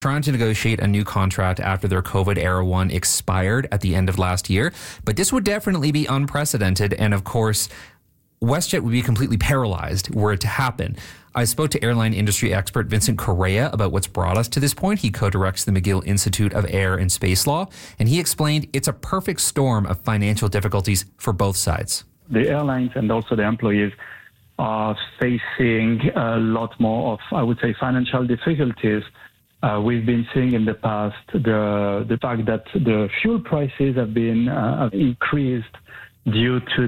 trying to negotiate a new contract after their COVID-era one expired at the end of last year. But this would definitely be unprecedented. And of course, WestJet would be completely paralyzed were it to happen. I spoke to airline industry expert Vincent Correa about what's brought us to this point. He co-directs the McGill Institute of Air and Space Law, and he explained it's a perfect storm of financial difficulties for both sides. The airlines and also the employees are facing a lot more of, I would say, financial difficulties. We've been seeing in the past the fact that the fuel prices have been increased due to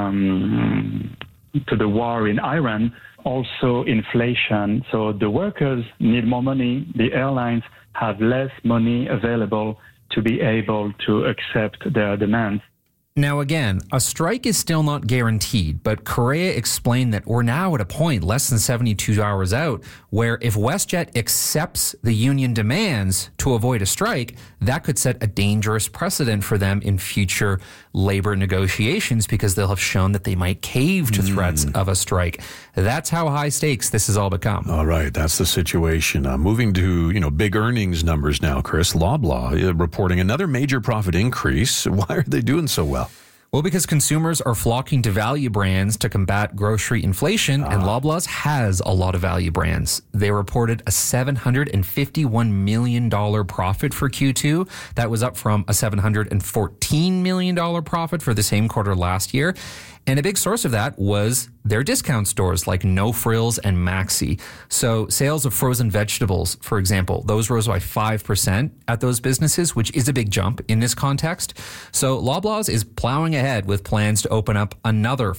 the war in Iran. Also inflation. So the workers need more money. The airlines have less money available to be able to accept their demands. Now, again, a strike is still not guaranteed, but Correa explained that we're now at a point less than 72 hours out where if WestJet accepts the union demands to avoid a strike, that could set a dangerous precedent for them in future labor negotiations because they'll have shown that they might cave to threats of a strike. That's how high stakes this has all become. All right, that's the situation. Moving to, big earnings numbers now, Chris. Loblaw reporting another major profit increase. Why are they doing so well? Well, because consumers are flocking to value brands to combat grocery inflation, and Loblaws has a lot of value brands. They reported a $751 million profit for Q2. That was up from a $714 million profit for the same quarter last year. And a big source of that was their discount stores like No Frills and Maxi. So sales of frozen vegetables, for example, those rose by 5% at those businesses, which is a big jump in this context. So Loblaws is plowing ahead with plans to open up another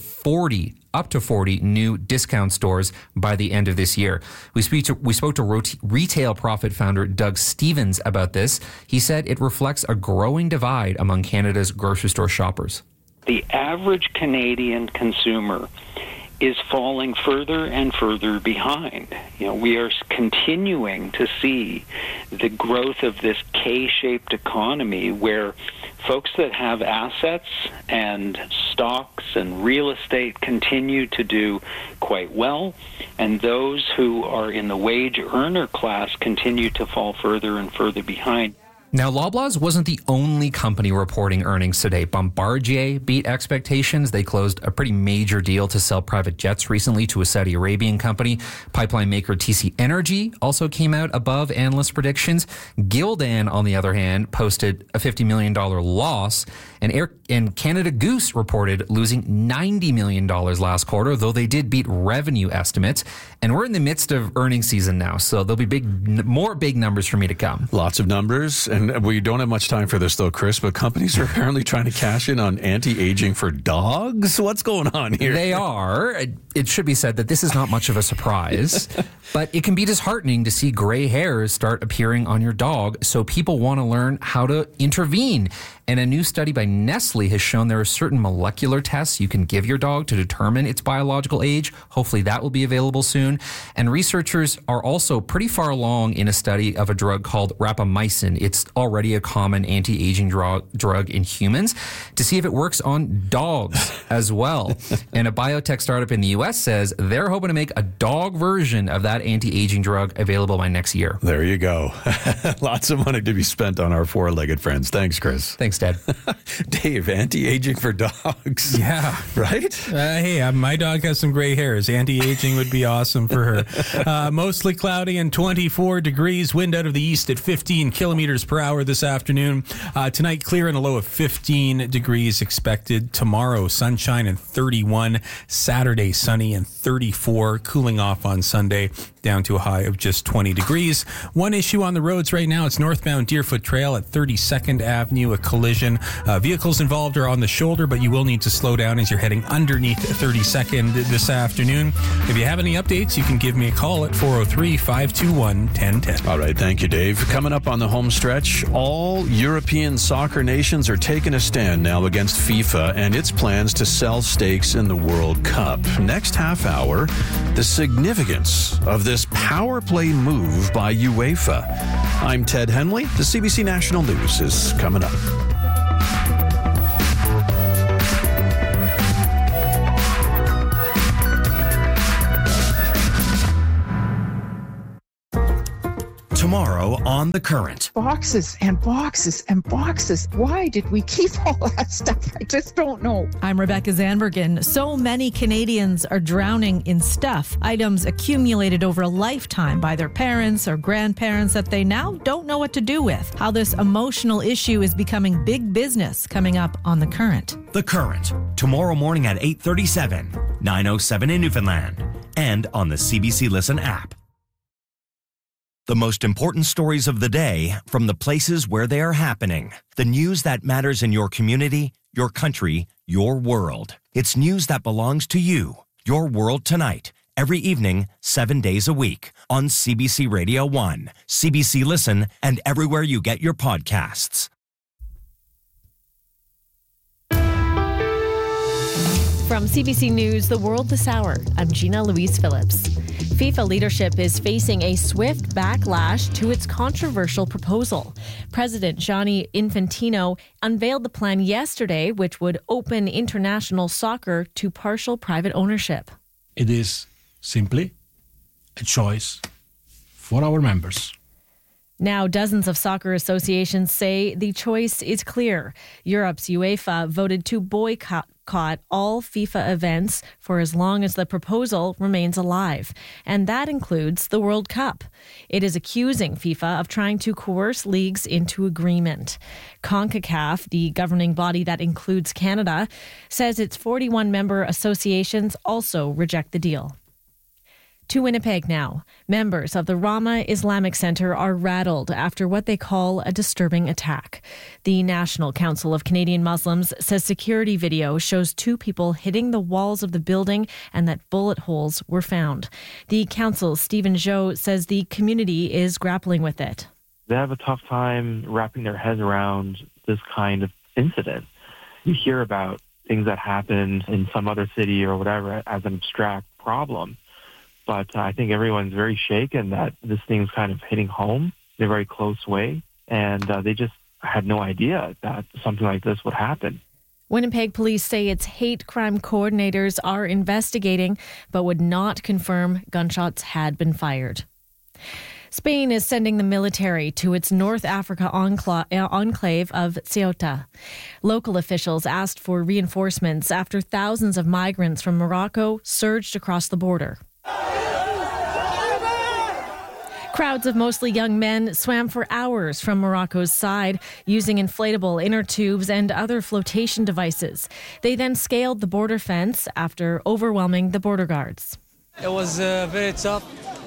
up to 40 new discount stores by the end of this year. We spoke to retail profit founder Doug Stevens about this. He said it reflects a growing divide among Canada's grocery store shoppers. The average Canadian consumer is falling further and further behind. We are continuing to see the growth of this K-shaped economy where folks that have assets and stocks and real estate continue to do quite well, and those who are in the wage earner class continue to fall further and further behind. Now, Loblaws wasn't the only company reporting earnings today. Bombardier beat expectations. They closed a pretty major deal to sell private jets recently to a Saudi Arabian company. Pipeline maker TC Energy also came out above analyst predictions. Gildan, on the other hand, posted a $50 million loss. And Canada Goose reported losing $90 million last quarter, though they did beat revenue estimates. And we're in the midst of earnings season now, so there'll be more big numbers for me to come. Lots of numbers, and we don't have much time for this, though, Chris, but companies are apparently trying to cash in on anti-aging for dogs. What's going on here? They are. It should be said that this is not much of a surprise, but it can be disheartening to see gray hairs start appearing on your dog, so people want to learn how to intervene. And a new study by Nestle has shown there are certain molecular tests you can give your dog to determine its biological age. Hopefully that will be available soon. And researchers are also pretty far along in a study of a drug called rapamycin. It's already a common anti-aging drug in humans to see if it works on dogs as well. And a biotech startup in the U.S. says they're hoping to make a dog version of that anti-aging drug available by next year. There you go. Lots of money to be spent on our four-legged friends. Thanks, Chris. Thanks, Dad. Dave, anti-aging for dogs. Yeah. Right? Hey, my dog has some gray hairs. Anti-aging would be awesome for her. Mostly cloudy and 24 degrees. Wind out of the east at 15 kilometers per hour this afternoon. Tonight, clear and a low of 15 degrees expected. Tomorrow, sunshine and 31. Saturday, sunny and 34. Cooling off on Sunday, down to a high of just 20 degrees. One issue on the roads right now, it's northbound Deerfoot Trail at 32nd Avenue, a collision. Vehicles involved are on the shoulder, but you will need to slow down as you're heading underneath 32nd this afternoon. If you have any updates, you can give me a call at 403-521-1010. All right, thank you, Dave. Coming up on the home stretch, all European soccer nations are taking a stand now against FIFA and its plans to sell stakes in the World Cup. Next half hour, the significance of this power play move by UEFA. I'm Ted Henley. The CBC National News is coming up. Tomorrow on on The Current. Boxes and boxes and boxes. Why did we keep all that stuff? I just don't know. I'm Rebecca Zandbergen. So many Canadians are drowning in stuff, items accumulated over a lifetime by their parents or grandparents that they now don't know what to do with. How this emotional issue is becoming big business, coming up on The Current. The Current, tomorrow morning at 8:37, 9:07 in Newfoundland, and on the CBC Listen app. The most important stories of the day from the places where they are happening. The news that matters in your community, your country, your world. It's news that belongs to you. Your World Tonight. Every evening, 7 days a week. On CBC Radio 1, CBC Listen, and everywhere you get your podcasts. From CBC News, The World This Hour, I'm Gina Louise Phillips. FIFA leadership is facing a swift backlash to its controversial proposal. President Gianni Infantino unveiled the plan yesterday, which would open international soccer to partial private ownership. It is simply a choice for our members. Now, dozens of soccer associations say the choice is clear. Europe's UEFA voted to boycott all FIFA events for as long as the proposal remains alive. And that includes the World Cup. It is accusing FIFA of trying to coerce leagues into agreement. CONCACAF, the governing body that includes Canada, says its 41 member associations also reject the deal. To Winnipeg now. Members of the Rama Islamic Center are rattled after what they call a disturbing attack. The National Council of Canadian Muslims says security video shows two people hitting the walls of the building and that bullet holes were found. The council's Stephen Zhou says the community is grappling with it. They have a tough time wrapping their heads around this kind of incident. You hear about things that happened in some other city or whatever as an abstract problem. But I think everyone's very shaken that this thing's kind of hitting home in a very close way. And they just had no idea that something like this would happen. Winnipeg police say its hate crime coordinators are investigating, but would not confirm gunshots had been fired. Spain is sending the military to its North Africa enclave of Ceuta. Local officials asked for reinforcements after thousands of migrants from Morocco surged across the border. Crowds of mostly young men swam for hours from Morocco's side using inflatable inner tubes and other flotation devices. They then scaled the border fence after overwhelming the border guards. It was very tough.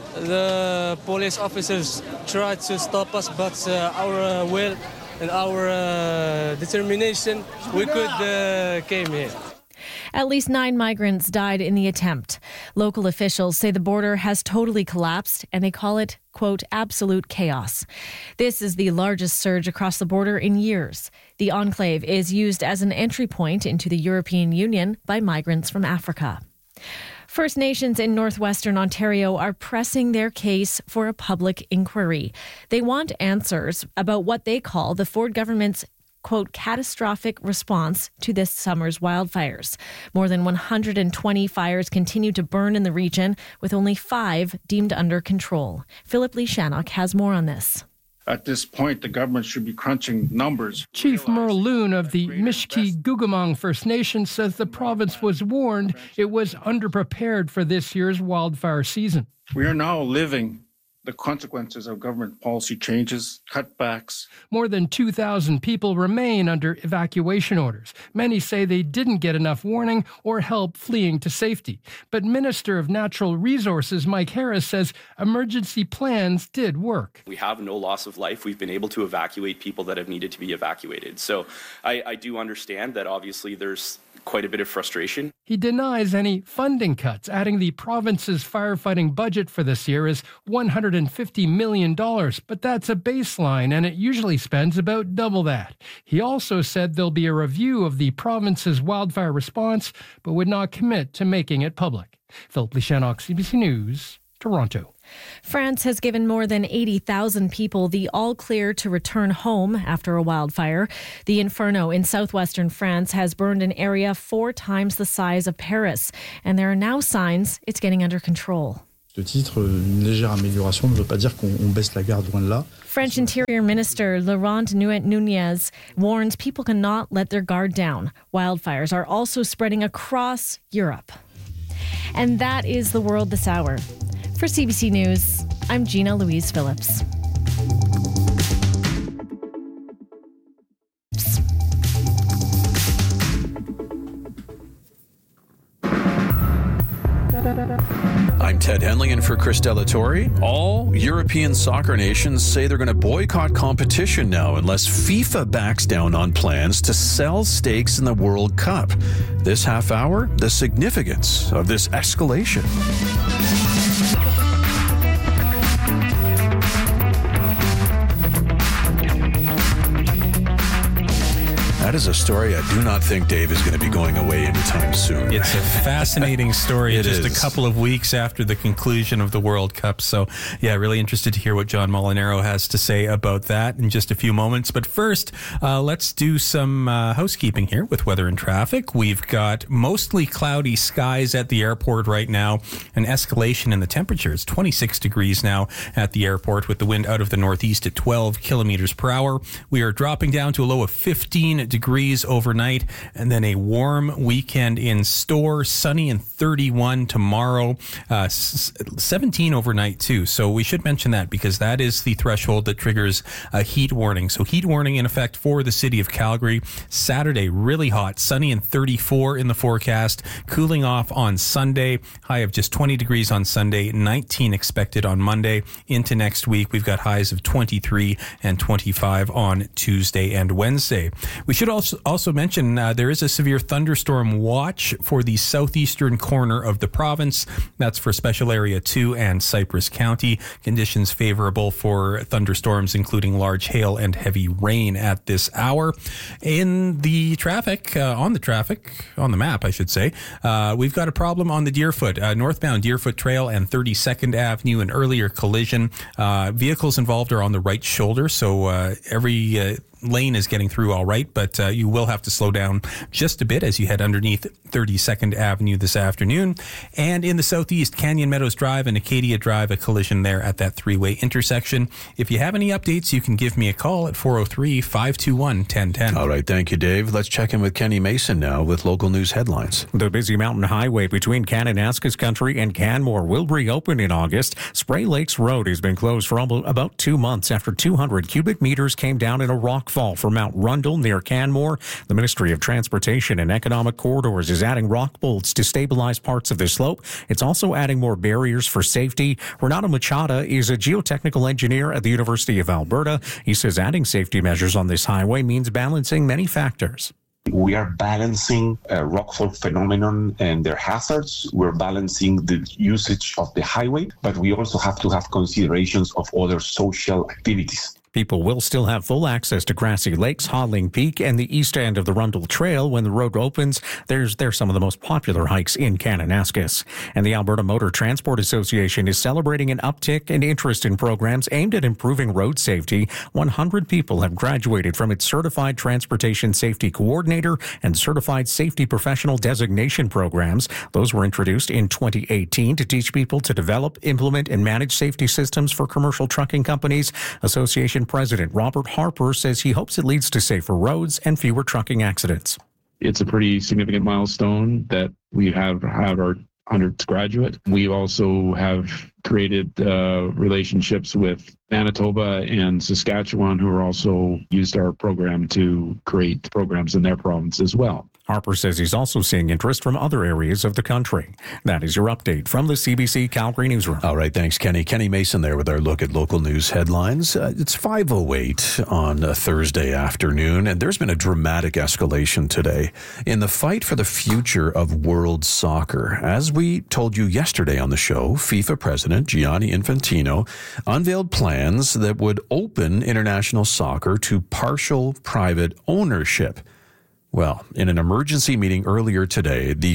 The police officers tried to stop us, but our will and our determination, we could came here. At least 9 migrants died in the attempt. Local officials say the border has totally collapsed, and they call it, quote, absolute chaos. This is the largest surge across the border in years. The enclave is used as an entry point into the European Union by migrants from Africa. First Nations in northwestern Ontario are pressing their case for a public inquiry. They want answers about what they call the Ford government's quote, catastrophic response to this summer's wildfires. More than 120 fires continue to burn in the region, with only 5 deemed under control. Philip Lee Shannock has more on this. At this point, the government should be crunching numbers. Chief Merle Loon of the Mishki-Gugamong First Nation says the province was warned it was underprepared for this year's wildfire season. We are now living the consequences of government policy changes, cutbacks. More than 2,000 people remain under evacuation orders. Many say they didn't get enough warning or help fleeing to safety. But Minister of Natural Resources Mike Harris says emergency plans did work. We have no loss of life. We've been able to evacuate people that have needed to be evacuated. So I do understand that obviously there's quite a bit of frustration. He denies any funding cuts, adding the province's firefighting budget for this year is $150 million, but that's a baseline and it usually spends about double that. He also said there'll be a review of the province's wildfire response, but would not commit to making it public. Philip Lee Shannock, CBC News, Toronto. France has given more than 80,000 people the all-clear to return home after a wildfire. The Inferno in southwestern France has burned an area 4 times the size of Paris, and there are now signs it's getting under control. De titre, une légère amélioration ne veut pas dire qu'on baisse la garde, loin de là. French Interior Minister Laurent Nunez warns people cannot let their guard down. Wildfires are also spreading across Europe. And that is the world this hour. For CBC News, I'm Gina Louise Phillips. I'm Ted Henley, and for Chris Delatorre, all European soccer nations say they're going to boycott competition now unless FIFA backs down on plans to sell stakes in the World Cup. This half hour, the significance of this escalation. That is a story I do not think, Dave, is going to be going away anytime soon. It's a fascinating story. It just is. A couple of weeks after the conclusion of the World Cup. So, yeah, really interested to hear what John Molinaro has to say about that in just a few moments. But first, let's do some housekeeping here with weather and traffic. We've got mostly cloudy skies at the airport right now. An escalation in the temperatures, 26 degrees now at the airport with the wind out of the northeast at 12 kilometers per hour. We are dropping down to a low of 15 degrees overnight, and then a warm weekend in store. Sunny and 31 tomorrow, 17 overnight too. So we should mention that because that is the threshold that triggers a heat warning. So heat warning in effect for the city of Calgary. Saturday, really hot, sunny and 34 in the forecast. Cooling off on Sunday, high of just 20 degrees on Sunday, 19 expected on Monday. Into next week, we've got highs of 23 and 25 on Tuesday and Wednesday. We should also mention there is a severe thunderstorm watch for the southeastern corner of the province. That's for Special Area 2 and Cypress County. Conditions favorable for thunderstorms, including large hail and heavy rain at this hour. In the traffic, on the map, I should say, we've got a problem on the Deerfoot, northbound Deerfoot Trail and 32nd Avenue, an earlier collision. Vehicles involved are on the right shoulder, so every lane is getting through all right, but you will have to slow down just a bit as you head underneath 32nd Avenue this afternoon. And in the southeast, Canyon Meadows Drive and Acadia Drive, a collision there at that three-way intersection. If you have any updates, you can give me a call at 403-521-1010. All right, thank you, Dave. Let's check in with Kenny Mason now with local news headlines. The busy mountain highway between Kananaskis Country and Canmore will reopen in August. Spray Lakes Road has been closed for about 2 months after 200 cubic meters came down in a rock fall for Mount Rundle near Canmore. The Ministry of Transportation and Economic Corridors is adding rock bolts to stabilize parts of the slope. It's also adding more barriers for safety. Renato Machada is a geotechnical engineer at the University of Alberta. He says adding safety measures on this highway means balancing many factors. We are balancing rockfall phenomenon and their hazards. We're balancing the usage of the highway, but we also have to have considerations of other social activities. People will still have full access to Grassy Lakes, Hodling Peak, and the east end of the Rundle Trail when the road opens. They're some of the most popular hikes in Kananaskis. And the Alberta Motor Transport Association is celebrating an uptick in interest in programs aimed at improving road safety. 100 people have graduated from its Certified Transportation Safety Coordinator and Certified Safety Professional Designation programs. Those were introduced in 2018 to teach people to develop, implement, and manage safety systems for commercial trucking companies. Association President Robert Harper says he hopes it leads to safer roads and fewer trucking accidents. It's a pretty significant milestone that we have our 100th graduate. We also have created relationships with Manitoba and Saskatchewan, who are also used our program to create programs in their province as well. Harper says he's also seeing interest from other areas of the country. That is your update from the CBC Calgary Newsroom. All right, thanks, Kenny. Kenny Mason there with our look at local news headlines. It's 5:08 on a Thursday afternoon, and there's been a dramatic escalation today in the fight for the future of world soccer. As we told you yesterday on the show, FIFA President Gianni Infantino unveiled plans that would open international soccer to partial private ownership. Well, in an emergency meeting earlier today, the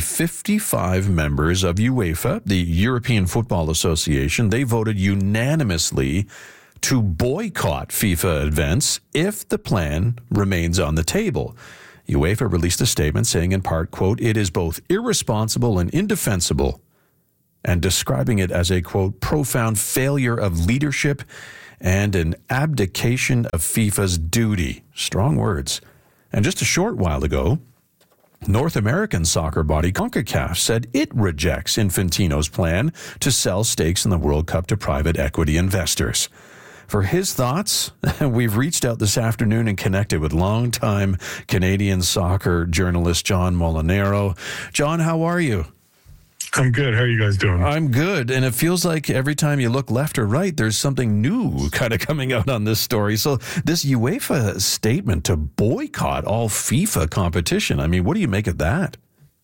55 members of UEFA, the European Football Association, they voted unanimously to boycott FIFA events if the plan remains on the table. UEFA released a statement saying in part, quote, "It is both irresponsible and indefensible and describing it as a, quote, profound failure of leadership and an abdication of FIFA's duty. Strong words. And just a short while ago, North American soccer body CONCACAF said it rejects Infantino's plan to sell stakes in the World Cup to private equity investors. For his thoughts, we've reached out this afternoon and connected with longtime Canadian soccer journalist John Molinaro. John, how are you? I'm good. How are you guys doing? I'm good. And it feels like every time you look left or right, there's something new kind of coming out on this story. So this UEFA statement to boycott all FIFA competition, I mean, what do you make of that?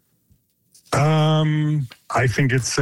I think it's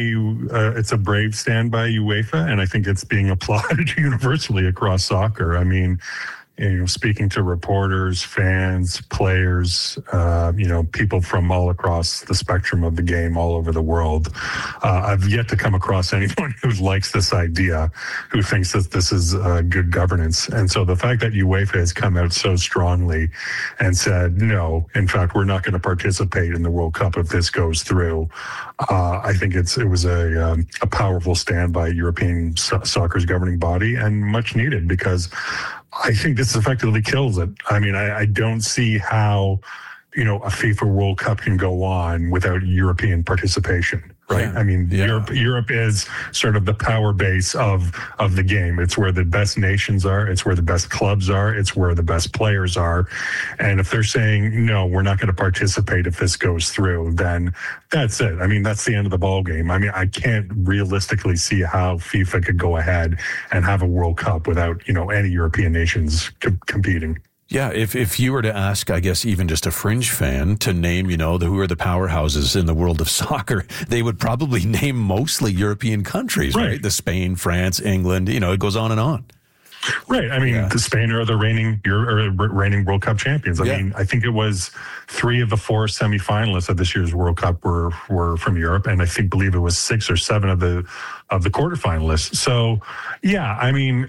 a brave stand by UEFA, and I think it's being applauded universally across soccer. I mean, speaking to reporters, fans, players, people from all across the spectrum of the game all over the world. I've yet to come across anyone who likes this idea, who thinks that this is good governance. And so the fact that UEFA has come out so strongly and said, no, in fact, we're not going to participate in the World Cup if this goes through. I think it was a powerful stand by European soccer's governing body, and much needed, because I think this effectively kills it. I mean, I don't see how, a FIFA World Cup can go on without European participation, right? Yeah. I mean, yeah. Europe is sort of the power base of the game. It's where the best nations are. It's where the best clubs are. It's where the best players are. And if they're saying, no, we're not going to participate if this goes through, then that's it. I mean, that's the end of the ball game. I mean, I can't realistically see how FIFA could go ahead and have a World Cup without, any European nations competing. Yeah, if you were to ask, I guess, even just a fringe fan to name, who are the powerhouses in the world of soccer, they would probably name mostly European countries, right? The Spain, France, England, it goes on and on. Right. I mean, the Spain are the reigning World Cup champions. I mean, I think it was 3 of the 4 semifinalists of this year's World Cup were from Europe, and I believe it was 6 or 7 of the quarterfinalists. So, yeah, I mean,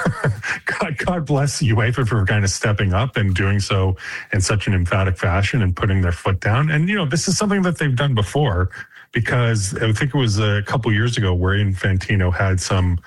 God bless UEFA for kind of stepping up and doing so in such an emphatic fashion and putting their foot down. And, this is something that they've done before, because I think it was a couple years ago where Infantino had some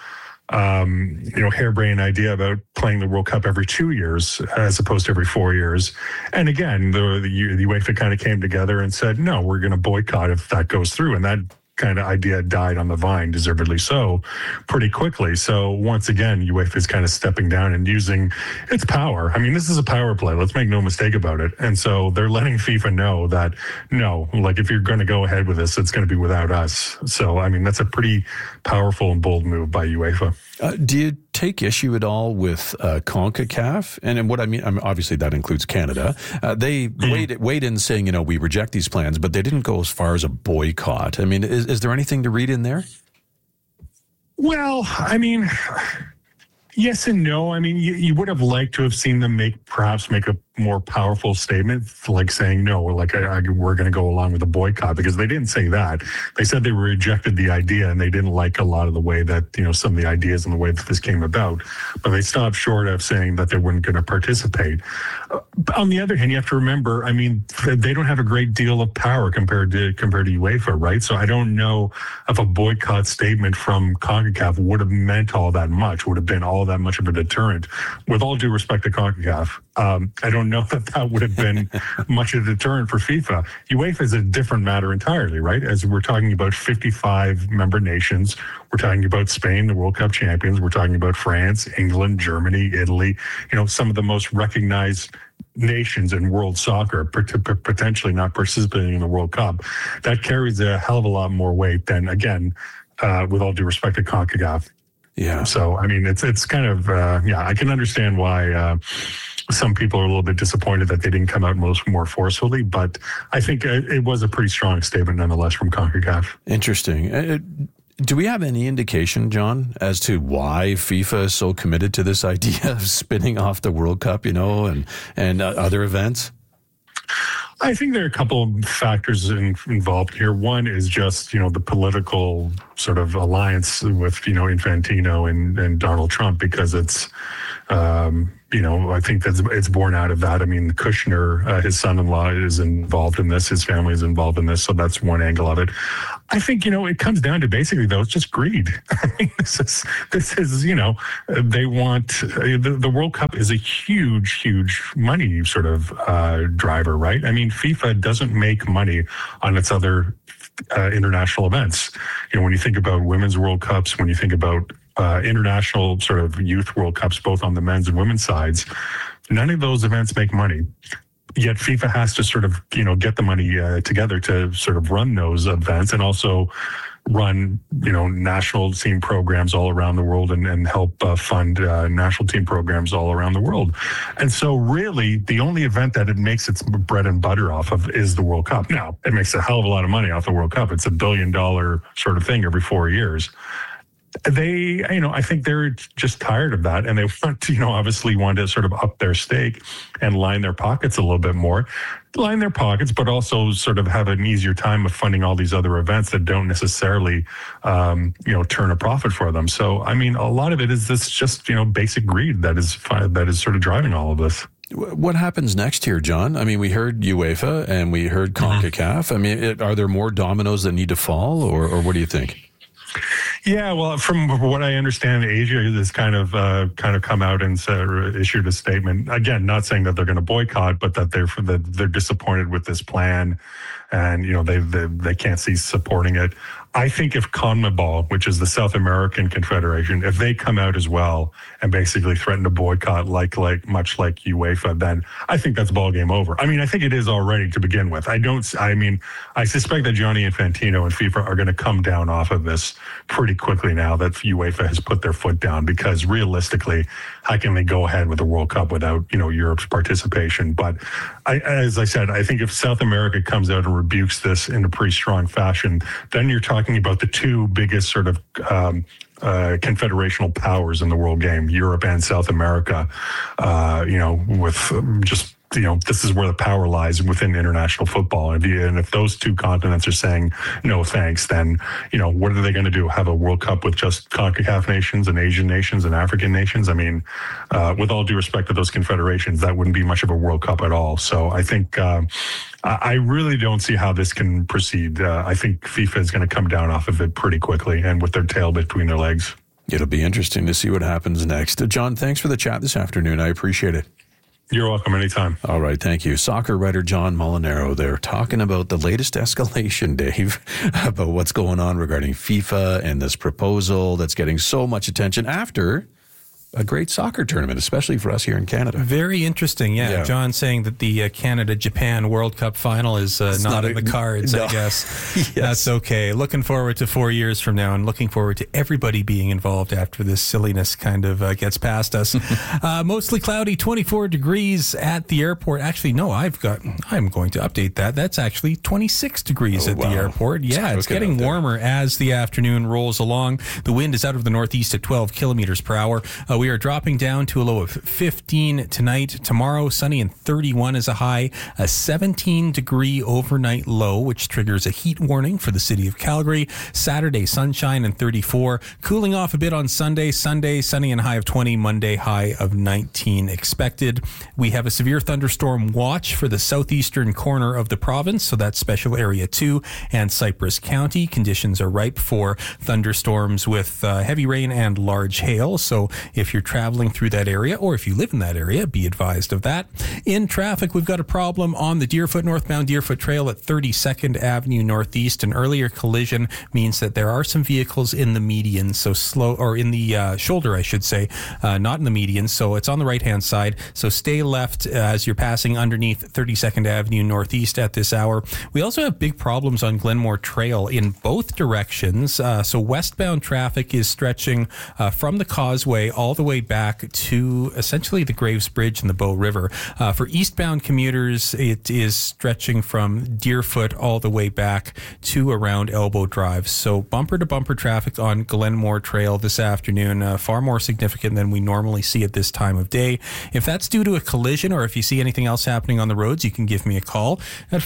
harebrained idea about playing the World Cup every 2 years as opposed to every 4 years. And again, the UEFA kind of came together and said, no, we're going to boycott if that goes through. And that kind of idea died on the vine, deservedly so, pretty quickly. So once again, UEFA is kind of stepping down and using its power. I mean, this is a power play. Let's make no mistake about it. And so they're letting FIFA know that, no, like if you're going to go ahead with this, it's going to be without us. So, I mean, that's a pretty powerful and bold move by UEFA. Do you take issue at all with CONCACAF? And what I mean, obviously that includes Canada. They weighed in saying, we reject these plans, but they didn't go as far as a boycott. I mean, is there anything to read in there? Well, I mean, yes and no. I mean, you would have liked to have seen them perhaps make a more powerful statement, like saying, no, like we're going to go along with a boycott, because they didn't say that. They said they rejected the idea and they didn't like a lot of the way that, some of the ideas and the way that this came about. But they stopped short of saying that they weren't going to participate. On the other hand, you have to remember, I mean, they don't have a great deal of power compared to UEFA, right? So I don't know if a boycott statement from CONCACAF would have meant all that much, would have been all that much of a deterrent. With all due respect to CONCACAF, I don't know that would have been much of a deterrent for FIFA. UEFA is a different matter entirely, right? As we're talking about 55 member nations, we're talking about Spain, the World Cup champions. We're talking about France, England, Germany, Italy, some of the most recognized nations in world soccer, potentially not participating in the World Cup. That carries a hell of a lot more weight than, again, with all due respect to CONCACAF. Yeah. So, I mean, it's kind of, I can understand why some people are a little bit disappointed that they didn't come out more forcefully, but I think it was a pretty strong statement nonetheless from CONCACAF. Interesting. Do we have any indication, John, as to why FIFA is so committed to this idea of spinning off the World Cup, and other events? I think there are a couple of factors involved here. One is just, the political sort of alliance with, Infantino and Donald Trump, because it's I think it's born out of that. I mean, Kushner, his son-in-law, is involved in this. His family is involved in this. So that's one angle of it. I think, it comes down to basically, though, it's just greed. I mean, this is they want, the World Cup is a huge money sort of driver, right? I mean, FIFA doesn't make money on its other international events. When you think about Women's World Cups, when you think about international sort of youth World Cups, both on the men's and women's sides, none of those events make money. Yet FIFA has to sort of, get the money together to sort of run those events and also run, national team programs all around the world and help fund national team programs all around the world. And so really the only event that it makes its bread and butter off of is the World Cup. Now, it makes a hell of a lot of money off the World Cup. It's $1 billion sort of thing every 4 years. They, I think they're just tired of that, and they want to, obviously want to sort of up their stake and line their pockets a little bit more. Line their pockets, but also sort of have an easier time of funding all these other events that don't necessarily, turn a profit for them. So, I mean, a lot of it is this just, basic greed that is sort of driving all of this. What happens next here, John? I mean, we heard UEFA and we heard CONCACAF. I mean, are there more dominoes that need to fall, or what do you think? Yeah, well, from what I understand, Asia has kind of come out and issued a statement. Again, not saying that they're going to boycott, but that they're disappointed with this plan, and they can't see supporting it. I think if CONMEBOL, which is the South American Confederation, if they come out as well and basically threaten to boycott much like UEFA, then I think that's ball game over. I mean, I think it is already to begin with. I suspect that Gianni Infantino and FIFA are going to come down off of this pretty quickly now that UEFA has put their foot down, because realistically, how can they go ahead with the World Cup without, Europe's participation? But as I said, I think if South America comes out and rebukes this in a pretty strong fashion, then you're talking about the two biggest sort of confederational powers in the world game, Europe and South America, with just, this is where the power lies within international football. And if those two continents are saying no thanks, then, what are they going to do? Have a World Cup with just CONCACAF nations and Asian nations and African nations? I mean, with all due respect to those confederations, that wouldn't be much of a World Cup at all. So I think I really don't see how this can proceed. I think FIFA is going to come down off of it pretty quickly and with their tail between their legs. It'll be interesting to see what happens next. John, thanks for the chat this afternoon. I appreciate it. You're welcome anytime. All right, thank you. Soccer writer John Molinaro there talking about the latest escalation, Dave, about what's going on regarding FIFA and this proposal that's getting so much attention after a great soccer tournament, especially for us here in Canada. Very interesting, yeah. John saying that the Canada-Japan World Cup final is not in the cards, I guess. Yes. That's okay. Looking forward to 4 years from now, and looking forward to everybody being involved after this silliness kind of gets past us. Mostly cloudy, 24 degrees at the airport. Actually, no, I'm going to update that. That's actually 26 degrees at the airport. Yeah, it's getting warmer as the afternoon rolls along. The wind is out of the northeast at 12 kilometers per hour. We are dropping down to a low of 15 tonight. Tomorrow, sunny and 31 is a high. A 17-degree overnight low, which triggers a heat warning for the city of Calgary. Saturday, sunshine and 34. Cooling off a bit on Sunday. Sunday, sunny and high of 20. Monday, high of 19 expected. We have a severe thunderstorm watch for the southeastern corner of the province, so that's Special Area 2 and Cypress County. Conditions are ripe for thunderstorms with heavy rain and large hail, so if you're traveling through that area, or if you live in that area, be advised of that. In traffic, we've got a problem on the Deerfoot, northbound Deerfoot Trail at 32nd Avenue Northeast. An earlier collision means that there are some vehicles in the median, so slow, or in the shoulder, I should say, not in the median, so it's on the right-hand side. So stay left as you're passing underneath 32nd Avenue Northeast at this hour. We also have big problems on Glenmore Trail in both directions. So westbound traffic is stretching from the causeway all the way back to essentially the Graves Bridge and the Bow River. For eastbound commuters, it is stretching from Deerfoot all the way back to around Elbow Drive. So bumper-to-bumper traffic on Glenmore Trail this afternoon, far more significant than we normally see at this time of day. If that's due to a collision, or if you see anything else happening on the roads, you can give me a call at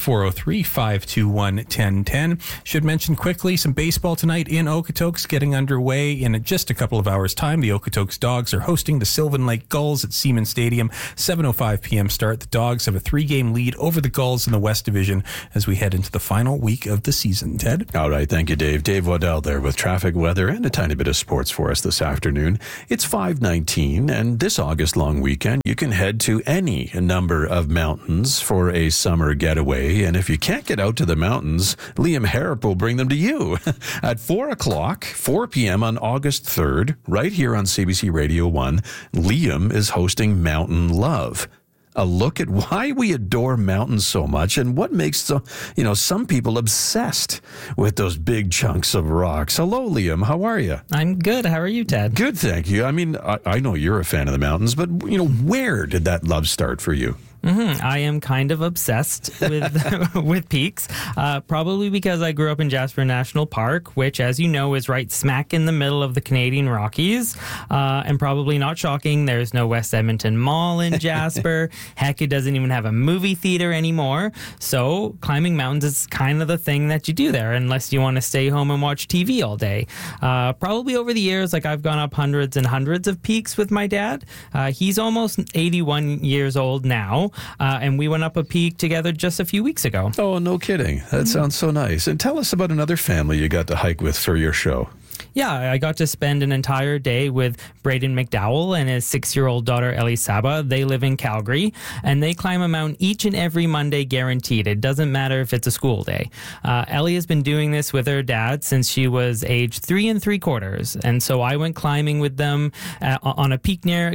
403-521-1010. Should mention quickly, some baseball tonight in Okotoks getting underway in just a couple of hours' time. The Okotoks Dogs Dogs are hosting the Sylvan Lake Gulls at Seaman Stadium. 7:05 p.m. start. The Dogs have a 3-game lead over the Gulls in the West Division as we head into the final week of the season. Ted? All right, thank you, Dave. Dave Waddell there with traffic, weather, and a tiny bit of sports for us this afternoon. It's 5:19, and this August long weekend, you can head to any number of mountains for a summer getaway. And if you can't get out to the mountains, Liam Harrop will bring them to you at 4 p.m. on August 3rd, right here on CBC Radio 1. Liam is hosting Mountain Love. A look at why we adore mountains so much and what makes some people obsessed with those big chunks of rocks. Hello, Liam. How are you? I'm good. How are you, Ted? Good, thank you. I mean, I know you're a fan of the mountains, but, where did that love start for you? I am kind of obsessed with with peaks, probably because I grew up in Jasper National Park, which, as you know, is right smack in the middle of the Canadian Rockies. And probably not shocking, there's no West Edmonton Mall in Jasper. Heck, it doesn't even have a movie theater anymore. So climbing mountains is kind of the thing that you do there, unless you want to stay home and watch TV all day. Probably over the years, I've gone up hundreds and hundreds of peaks with my dad. He's almost 81 years old now. And we went up a peak together just a few weeks ago. Oh, no kidding. That sounds so nice. And tell us about another family you got to hike with for your show. Yeah, I got to spend an entire day with Braden McDowell and his 6-year-old daughter, Ellie Saba. They live in Calgary, and they climb a mountain each and every Monday guaranteed. It doesn't matter if it's a school day. Ellie has been doing this with her dad since she was age 3 3/4. And so I went climbing with them on a peak near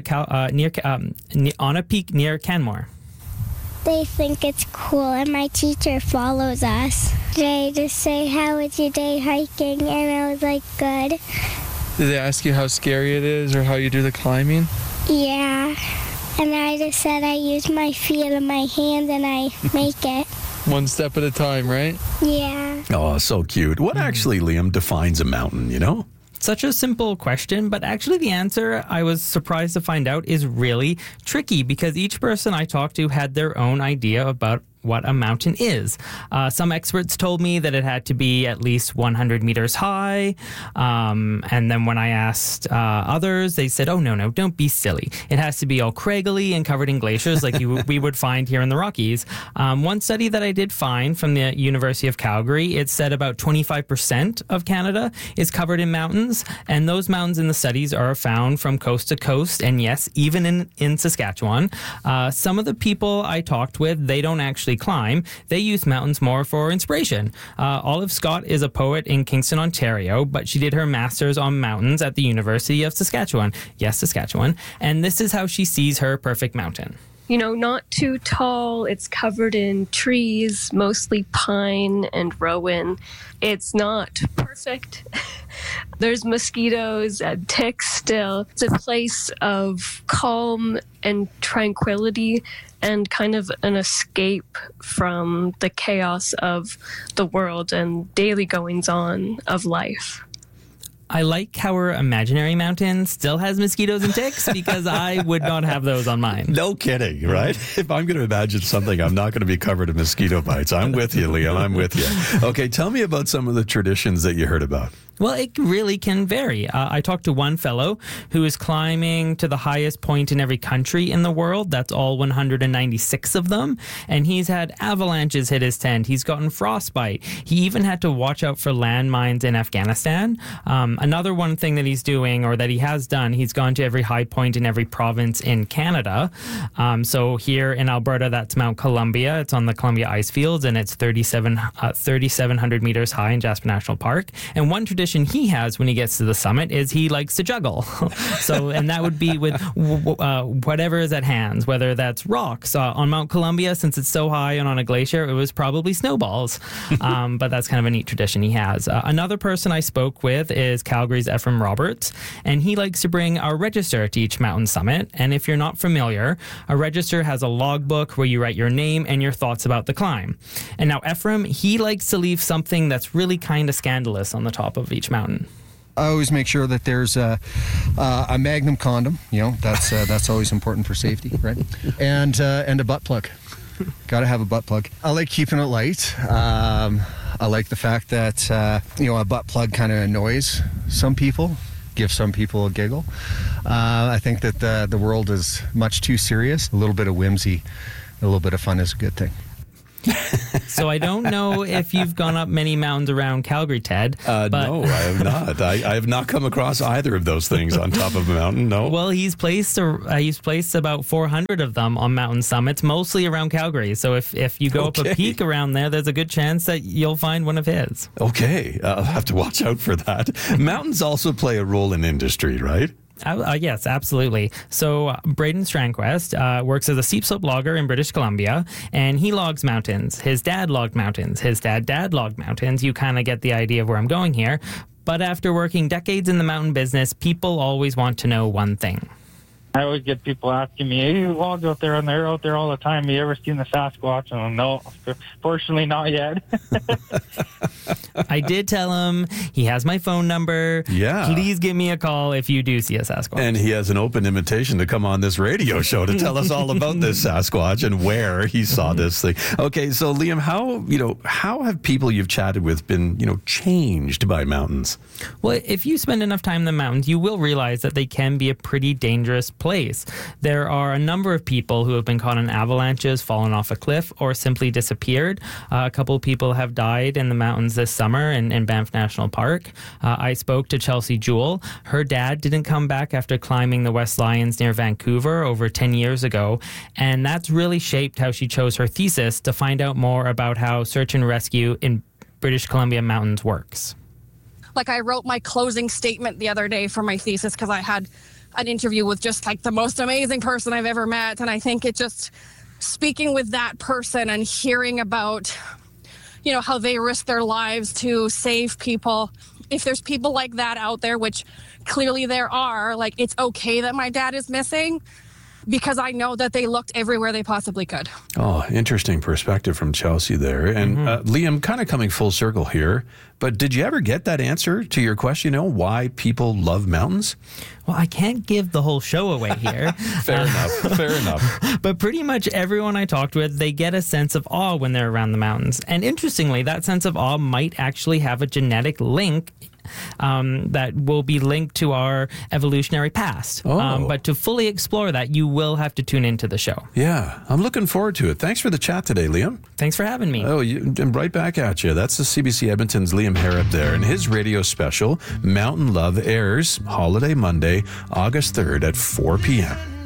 Canmore. They think it's cool, and my teacher follows us. They just say, "How was your day hiking?" And I was like, "Good." Did they ask you how scary it is or how you do the climbing? Yeah. And I just said I use my feet and my hand and I make it. One step at a time, right? Yeah. Oh, so cute. What actually, Liam, defines a mountain, Such a simple question, but actually the answer, I was surprised to find out, is really tricky because each person I talked to had their own idea about what a mountain is. Some experts told me that it had to be at least 100 meters high. And then when I asked others, they said, oh, no, don't be silly. It has to be all craggly and covered in glaciers like we would find here in the Rockies. One study that I did find from the University of Calgary, it said about 25% of Canada is covered in mountains. And those mountains in the studies are found from coast to coast. And yes, even in Saskatchewan. Some of the people I talked with, they don't actually climb. They use mountains more for inspiration. Olive Scott is a poet in Kingston, Ontario, but she did her master's on mountains at the University of Saskatchewan. Yes, Saskatchewan. And this is how she sees her perfect mountain. Not too tall. It's covered in trees, mostly pine and rowan. It's not perfect. There's mosquitoes and ticks still. It's a place of calm and tranquility and kind of an escape from the chaos of the world and daily goings-on of life. I like how our imaginary mountain still has mosquitoes and ticks because I would not have those on mine. No kidding, right? If I'm going to imagine something, I'm not going to be covered in mosquito bites. I'm with you, Liam. I'm with you. Okay, tell me about some of the traditions that you heard about. Well, it really can vary. I talked to one fellow who is climbing to the highest point in every country in the world. That's all 196 of them. And he's had avalanches hit his tent. He's gotten frostbite. He even had to watch out for landmines in Afghanistan. Another one thing that he's doing, or that he has done, he's gone to every high point in every province in Canada. So here in Alberta, that's Mount Columbia. It's on the Columbia ice fields, and it's 3,700 meters high in Jasper National Park. And one tradition he has when he gets to the summit is he likes to juggle. And that would be with whatever is at hand, whether that's rocks. On Mount Columbia, since it's so high and on a glacier, it was probably snowballs. But that's kind of a neat tradition he has. Another person I spoke with is Calgary's Ephraim Roberts, and he likes to bring a register to each mountain summit. And if you're not familiar, a register has a logbook where you write your name and your thoughts about the climb. And now Ephraim, he likes to leave something that's really kind of scandalous on the top of each mountain. I always make sure that there's a Magnum condom. That's always important for safety, right? And a butt plug. Got to have a butt plug. I like keeping it light. I like the fact that a butt plug kind of annoys some people. give some people a giggle. I think that the world is much too serious. A little bit of whimsy, a little bit of fun is a good thing. So I don't know if you've gone up many mountains around Calgary, Ted. But no, I have not. I have not come across either of those things on top of a mountain. No. Well, he's placed about 400 of them on mountain summits, mostly around Calgary. So if you go up a peak around there's a good chance that you'll find one of his. Okay, I'll have to watch out for that. Mountains also play a role in industry, right? Yes, absolutely. So Braden Strandquist works as a steep slope logger in British Columbia, and he logs mountains. His dad logged mountains. His dad logged mountains. You kind of get the idea of where I'm going here. But after working decades in the mountain business, people always want to know one thing. I always get people asking me, hey, you log out there, and they're out there all the time. Have you ever seen the Sasquatch? And no, fortunately not yet. I did tell him he has my phone number. Yeah. Please give me a call if you do see a Sasquatch. And he has an open invitation to come on this radio show to tell us all about this Sasquatch and where he saw this thing. Okay, so Liam, how have people you've chatted with been, changed by mountains? Well, if you spend enough time in the mountains, you will realize that they can be a pretty dangerous place. There are a number of people who have been caught in avalanches, fallen off a cliff, or simply disappeared. A couple of people have died in the mountains this summer in Banff National Park. I spoke to Chelsea Jewell. Her dad didn't come back after climbing the West Lions near Vancouver over 10 years ago, and that's really shaped how she chose her thesis to find out more about how search and rescue in British Columbia mountains works. Like, I wrote my closing statement the other day for my thesis because I had an interview with just like the most amazing person I've ever met. And I think it just speaking with that person and hearing about, how they risk their lives to save people. If there's people like that out there, which clearly there are, like, it's okay that my dad is missing because I know that they looked everywhere they possibly could. Oh, interesting perspective from Chelsea there. And Liam, kind of coming full circle here, but did you ever get that answer to your question, why people love mountains? Well, I can't give the whole show away here. Fair enough. But pretty much everyone I talked with, they get a sense of awe when they're around the mountains. And interestingly, that sense of awe might actually have a genetic link that will be linked to our evolutionary past. But to fully explore that, you will have to tune into the show. Yeah, I'm looking forward to it. Thanks for the chat today, Liam. Thanks for having me. And right back at you. That's the CBC Edmonton's Liam Harrop there. And his radio special, Mountain Love, airs Holiday Monday, August 3rd at 4 p.m.